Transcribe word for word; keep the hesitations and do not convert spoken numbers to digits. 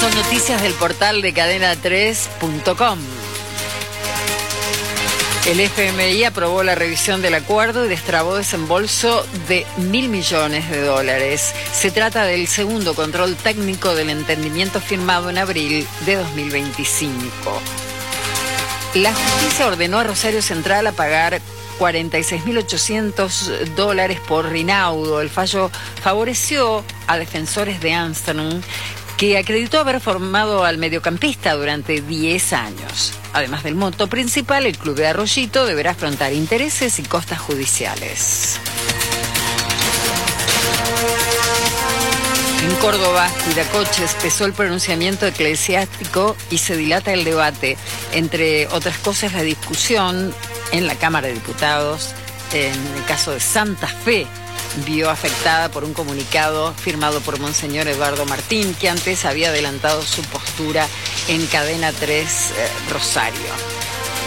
con noticias del portal de cadena tres punto com. El F M I aprobó la revisión del acuerdo y destrabó desembolso de mil millones de dólares. Se trata del segundo control técnico del entendimiento firmado en abril de dos mil veinticinco. La justicia ordenó a Rosario Central a pagar cuarenta y seis mil ochocientos dólares por Rinaudo. El fallo favoreció a defensores de Armstrong, que acreditó haber formado al mediocampista durante diez años. Además del monto principal, el club de Arroyito deberá afrontar intereses y costas judiciales. En Córdoba, Viracocha empezó el pronunciamiento eclesiástico y se dilata el debate. Entre otras cosas, la discusión en la Cámara de Diputados, en el caso de Santa Fe, vio afectada por un comunicado firmado por Monseñor Eduardo Martín, que antes había adelantado su postura en Cadena tres eh, Rosario.